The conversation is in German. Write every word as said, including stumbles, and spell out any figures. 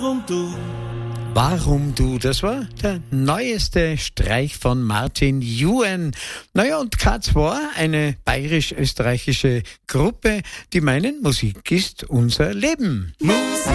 Warum du? Warum du? Das war der neueste Streich von Martin Juhen. Naja, und K zwei, eine bayerisch-österreichische Gruppe, die meinen, Musik ist unser Leben. Musik.